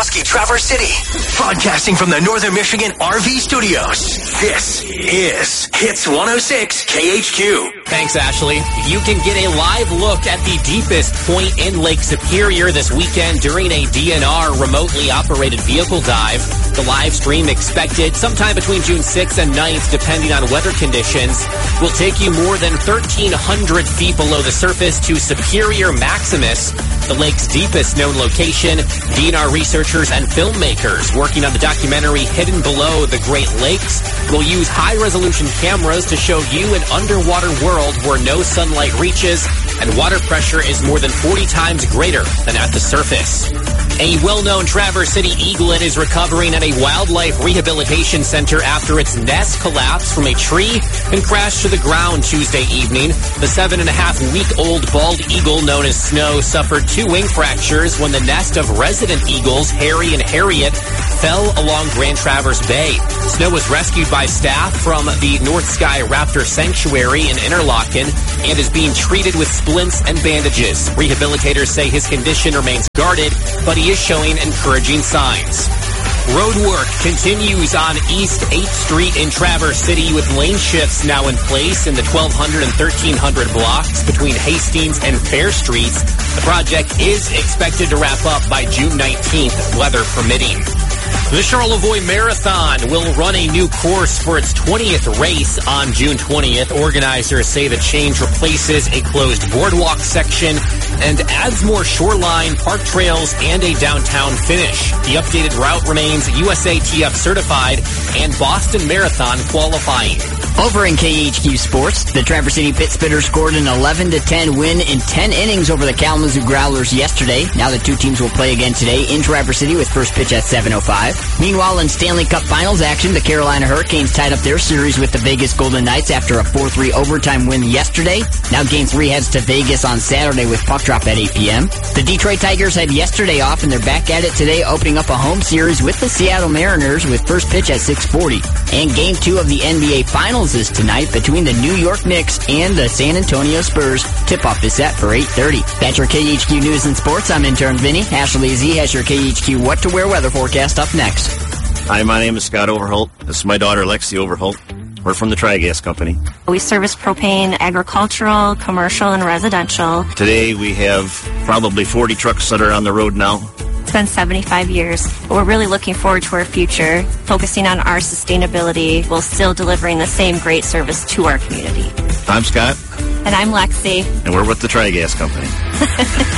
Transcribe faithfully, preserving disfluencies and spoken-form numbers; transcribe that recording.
Husky Traverse City. Broadcasting from the Northern Michigan R V Studios. This is Hits one oh six K H Q. Thanks, Ashley. You can get a live look at the deepest point in Lake Superior this weekend during a D N R remotely operated vehicle dive. The live stream expected sometime between June sixth and ninth, depending on weather conditions, will take you more than thirteen hundred feet below the surface to Superior Maximus, the lake's deepest known location. D N R researchers and filmmakers working on the documentary Hidden Below the Great Lakes will use high-resolution cameras to show you an underwater world where no sunlight reaches and water pressure is more than forty times greater than at the surface. A well-known Traverse City eaglet is recovering at a wildlife rehabilitation center after its nest collapsed from a tree and crashed to the ground Tuesday evening. The seven-and-a-half-week-old bald eagle known as Snow suffered two wing fractures when the nest of resident eagles, Harry and Harriet, fell along Grand Traverse Bay. Snow was rescued by staff from the North Sky Raptor Sanctuary in Interlaken and is being treated with splints and bandages. Rehabilitators say his condition remains guarded, but he is showing encouraging signs. Road work continues on East eighth Street in Traverse City with lane shifts now in place in the twelve hundred and thirteen hundred blocks between Hastings and Fair Streets. The project is expected to wrap up by June nineteenth, weather permitting. The Charlevoix Marathon will run a new course for its twentieth race on June twentieth. Organizers say the change replaces a closed boardwalk section and adds more shoreline, park trails, and a downtown finish. The updated route remains U S A T F certified and Boston Marathon qualifying. Over in K H Q Sports, the Traverse City Pit Spitters scored an eleven to ten win in ten innings over the Kalamazoo Growlers yesterday. Now the two teams will play again today in Traverse City with first pitch at seven oh five. Meanwhile, in Stanley Cup Finals action, the Carolina Hurricanes tied up their series with the Vegas Golden Knights after a four three overtime win yesterday. Now Game three heads to Vegas on Saturday with puck drop at eight p.m. The Detroit Tigers had yesterday off, and they're back at it today, opening up a home series with the Seattle Mariners with first pitch at six forty. And Game two of the N B A Finals is tonight between the New York Knicks and the San Antonio Spurs. Tip-off is set for eight thirty. That's your K H Q News and Sports. I'm intern Vinny. Ashley Z has your K H Q What to Wear weather forecast up next. Hi, my name is Scott Overholt. This is my daughter, Lexi Overholt. We're from the Tri-Gas Company. We service propane, agricultural, commercial, and residential. Today we have probably forty trucks that are on the road now. It's been seventy-five years. We're really looking forward to our future, focusing on our sustainability while still delivering the same great service to our community. I'm Scott. And I'm Lexi. And we're with the Tri-Gas Company.